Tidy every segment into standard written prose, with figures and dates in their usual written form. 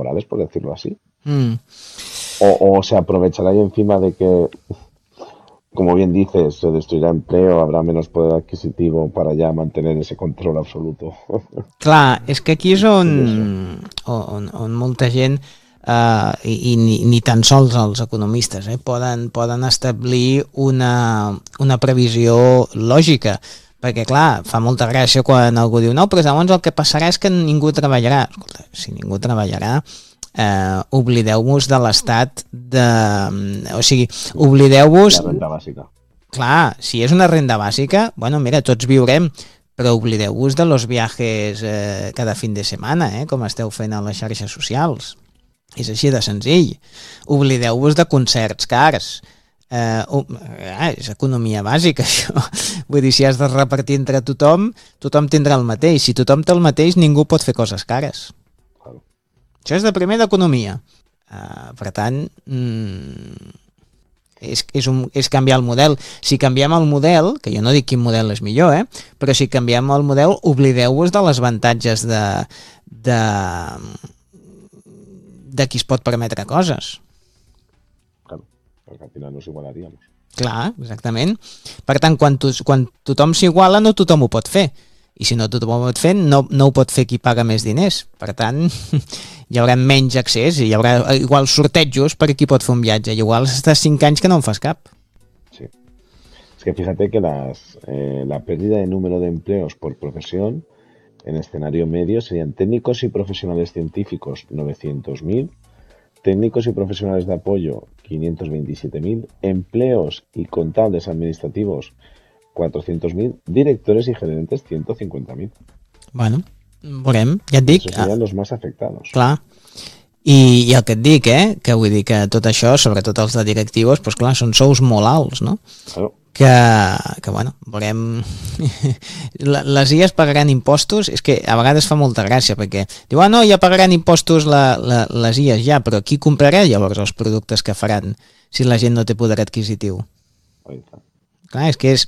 laborales, por decirlo así. Mm. O se aprovechará ahí encima de que, como bien dices, se destruirá empleo, habrá menos poder adquisitivo para ya mantener ese control absoluto. Clar, és que aquí és De eso. on molta gent i ni tan sols els economistes poden establir una previsió lògica, perquè clar, fa molta gràcia quan algú diu no, però llavors el que passarà és que ningú treballarà. Escolta, si ningú treballarà, oblideu-vos de l'estat de... O sigui, oblideu-vos... La renta bàsica. Clar, si és una renda bàsica, bueno, mira, tots viurem, però oblideu-vos de los viajes cada fin de setmana, com esteu fent a les xarxes socials. És així de senzill. Oblideu-vos de concerts cars. És economia bàsica, això. Vull dir, si has de repartir entre tothom, tothom tindrà el mateix. Si tothom té el mateix, ningú pot fer coses cares. Això és de primer d'economia. Per tant, és canviar el model. Si canviem el model, que jo no dic quin model és millor, però si canviem el model, oblideu-vos de les avantatges de qui es pot permetre coses. Claro, perquè al final nos igualaríamos. Clar, exactament. Per tant, quan tothom s'iguala, no tothom ho pot fer. I si no tothom ho pot fer, no ho pot fer qui paga més diners. Per tant, hi haurà menys accés i hi haurà igual sortejos per a qui pot fer un viatge. I igual estàs 5 anys que no en fas cap. Sí. Es que fíjate que la pérdida de número de empleos por profesión en escenario medio serían técnicos y profesionales científicos 900.000, técnicos y profesionales de apoyo 527.000, empleos y contables administrativos 400.000, directores y gerentes 150.000. Bueno, veurem, ja et dic. Esos serían los más afectados. Clar. I el que et dic, que vull dir que tot això, sobretot els de directius, doncs clar, són sous molt alts, no? Claro. Que bueno, veurem... Les IAs pagaran impostos, és que a vegades fa molta gràcia, perquè diu, no, ja pagaran impostos les IAs, ja, però qui comprarà llavors els productes que faran si la gent no té poder adquisitiu? Clar, és que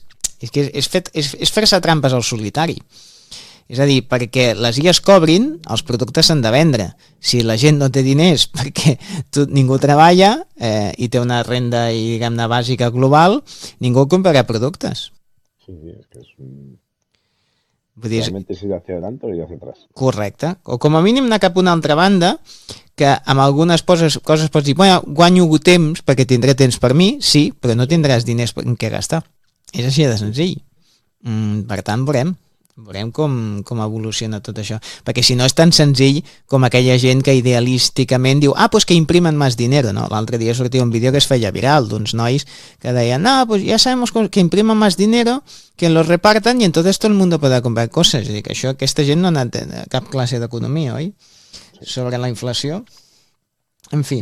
és fer-se trampes al solitari. És a dir, perquè les IAs cobrin, els productes s'han de vendre. Si la gent no té diners perquè ningú treballa i té una renda, diguem-ne, bàsica global, ningú comprarà productes. Sí, és que és un... Vull dir, realment és ir hacia adelante o ir hacia atrás. Correcte. O com a mínim anar cap a una altra banda, que amb algunes coses pots dir, bueno, guanyo temps perquè tindré temps per mi, sí, però no tindràs diners en què gastar. És així de senzill. Per tant, veurem com evoluciona tot això, perquè si no és tan senzill com aquella gent que idealísticament diu, pues que imprimen más dinero, no? L'altre dia sortia un vídeo que es feia viral d'uns nois que deien, pues ya sabemos que imprimen más dinero, que los repartan y entonces todo el mundo podrà comprar coses. És a dir, que aquesta gent no ha anat a cap classe d'economia, oi? Sobre la inflació. En fi.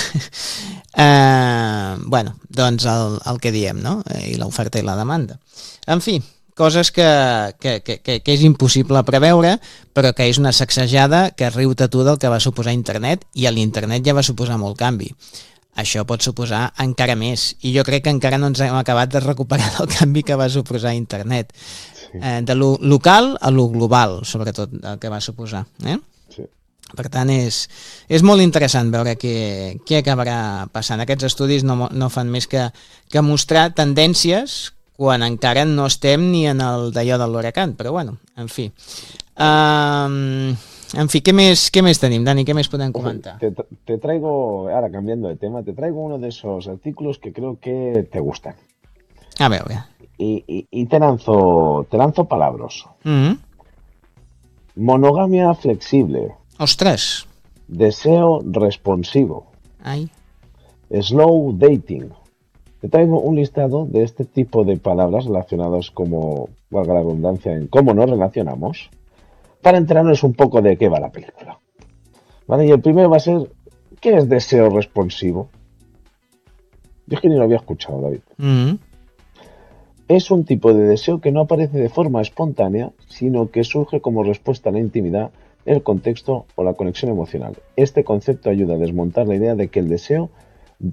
Bueno, doncs el que diem, no? I l'oferta i la demanda. En fi, coses que és impossible preveure, però que és una sacsejada que riu-te tu del que va suposar internet, i a l'internet ja va suposar molt canvi. Això pot suposar encara més, i jo crec que encara no ens hem acabat de recuperar del canvi que va suposar internet. Sí. De lo local a lo global, sobretot, el que va suposar. Sí. Per tant, és molt interessant veure què acabarà passant. Aquests estudis no fan més que mostrar tendències quan encara no estem ni en el d'allò de l'huracan, però bueno, en fi. Què més tenim, Dani? Què més podem comentar? Te traigo, ahora cambiando de tema, te traigo uno de esos artículos que creo que te gustan. A veure. Y te lanzo palabras. Monogamia flexible. Ostras. Deseo responsivo. Ay. Slow dating. Te traigo un listado de este tipo de palabras relacionadas, como, valga la redundancia, en cómo nos relacionamos, para enterarnos un poco de qué va la película. ¿Vale? Y el primero va a ser, ¿qué es deseo responsivo? Yo es que ni lo había escuchado, David. Es un tipo de deseo que no aparece de forma espontánea, sino que surge como respuesta a la intimidad, el contexto o la conexión emocional. Este concepto ayuda a desmontar la idea de que el deseo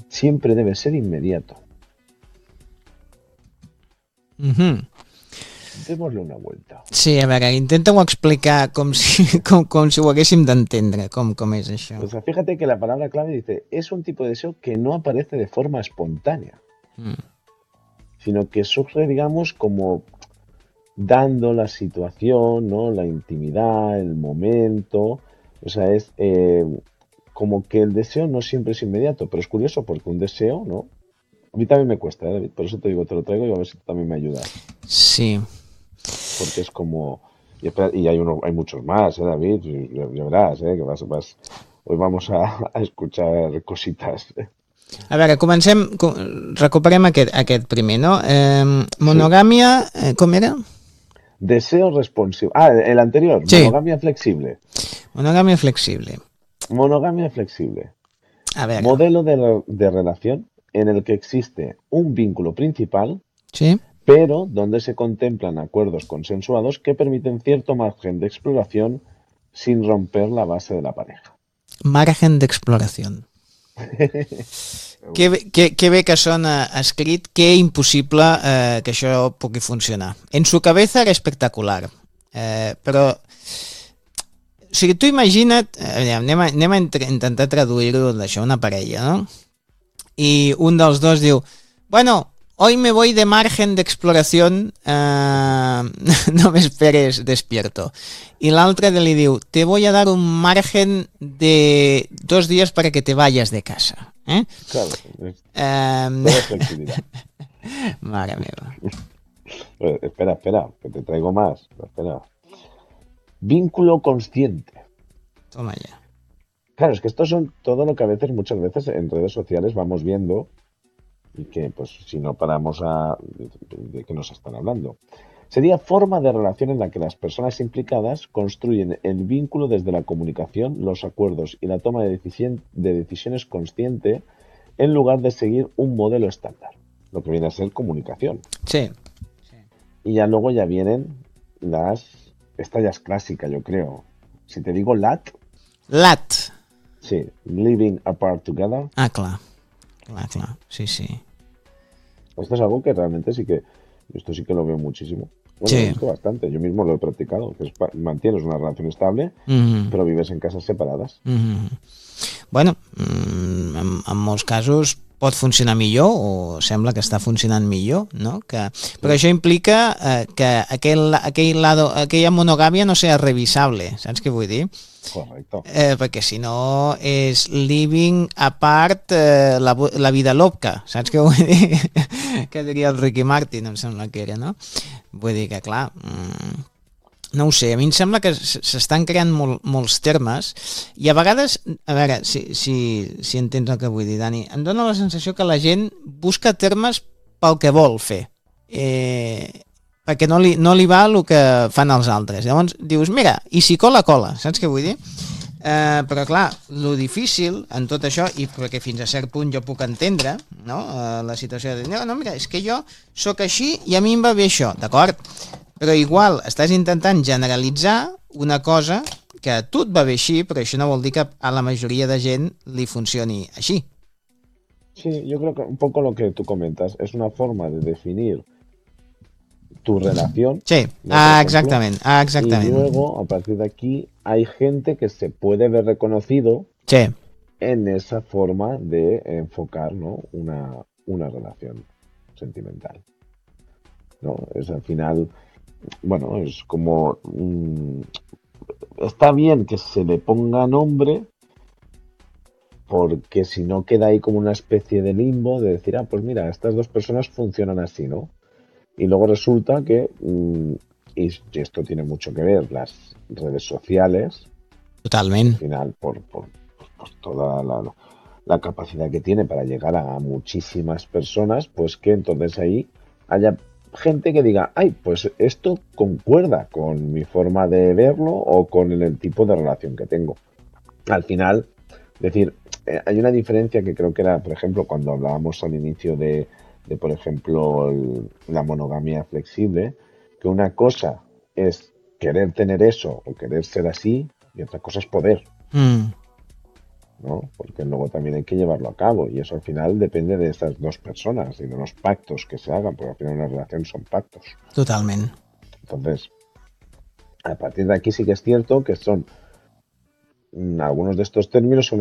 siempre debe ser inmediato. Démosle una vuelta. Sí, a veure, intenta-ho explicar com si ho haguéssim d'entendre, com és això. O sea, fíjate que la palabra clave dice, es un tipo de deseo que no aparece de forma espontánea, sino que surge, digamos, como dando la situación, ¿no? La intimidad, el momento. O sea, es como que el deseo no siempre es inmediato, pero es curioso porque un deseo, ¿no? A mí también me cuesta, David, por eso te digo, te lo traigo y a ver si tú también me ayudas. Sí. Porque es como... Y hay muchos más, David, ya verás, que hoy vamos a escuchar cositas. A veure, recuperem aquest primer, no? Monogàmia, com era? Deseo responsivo. Ah, el anterior, sí. Monogamia flexible. Monogamia flexible. Monogamia flexible. A ver. Modelo de relación en el que existe un vínculo principal, sí, pero donde se contemplan acuerdos consensuados que permiten cierto margen de exploración sin romper la base de la pareja. Margen d'exploració. Que bé que sona escrit, que impossible que això pugui funcionar. En su cabeza era espectacular, però o sigui, tu imagina't, anem a intentar traduir-ho d'això, una parella, no? I un dels dos diu, bueno, hoy me voy de margen de exploración, no me esperes despierto. Y la otra le diu, te voy a dar un margen de 2 días para que te vayas de casa. Claro, toda flexibilidad. Mare meva. Espera, que te traigo más. Espera. Vínculo consciente. Toma ya. Claro, es que estos son todo lo que muchas veces en redes sociales vamos viendo y que, pues, si no paramos de qué nos están hablando. Sería forma de relación en la que las personas implicadas construyen el vínculo desde la comunicación, los acuerdos y la toma de decisiones consciente en lugar de seguir un modelo estándar, lo que viene a ser comunicación. Sí. Y ya luego ya vienen esta ya es clásica, yo creo. Si te digo LAT. LAT. Sí, Living Apart Together. Ah, clar, sí. Esto es algo que realmente esto sí que lo veo muchísimo. Bueno, sí. Lo he visto bastante, yo mismo lo he practicado, que mantienes una relación estable, però vives en cases separades. Bueno, en molts casos pot funcionar millor o sembla que està funcionant millor, no? Però això implica que aquella monogàmia no sea revisable, saps què vull dir? Correcto. Perquè si no és living apart la vida loca, saps què vull dir? Que diria el Ricky Martin, em sembla que era, no? Vull dir que, clar, no ho sé, a mi em sembla que s'estan creant molts termes i a vegades, a veure, si entens el que vull dir, Dani, em dóna la sensació que la gent busca termes pel que vol fer, perquè no li va el que fan els altres. Llavors dius, mira, i si cola, saps què vull dir? Però clar, lo difícil en tot això, i perquè fins a cert punt jo puc entendre, no? La situació de dir, no, mira, és que jo sóc així i a mi em va bé això, d'acord? Però igual estàs intentant generalitzar una cosa que a tu et va bé així, però això no vol dir que a la majoria de gent li funcioni així. Sí, yo creo que un poco lo que tú comentas es una forma de definir tu relación. Sí, ¿no? Exactament. Y luego, a partir de aquí, hay gente que se puede ver reconocido sí. en esa forma de enfocar, ¿no? una relación sentimental. ¿No? Es al final, bueno, es como... está bien que se le ponga nombre, porque si no queda ahí como una especie de limbo de decir, pues mira, estas dos personas funcionan así, ¿no? Y luego resulta que, y esto tiene mucho que ver, las redes sociales, totalmente, al final, por toda la capacidad que tiene para llegar a muchísimas personas, pues que entonces ahí haya gente que diga, pues esto concuerda con mi forma de verlo o con el tipo de relación que tengo. Al final, decir, hay una diferencia que creo que era, por ejemplo, cuando hablábamos al inicio de por ejemplo, la monogamia flexible, que una cosa es querer tener eso o querer ser así y otra cosa es poder, ¿no? Porque luego también hay que llevarlo a cabo y eso al final depende de estas dos personas y de los pactos que se hagan, porque al final una relación son pactos. Totalment. Entonces, a partir de aquí sí que es cierto que son algunos de estos términos son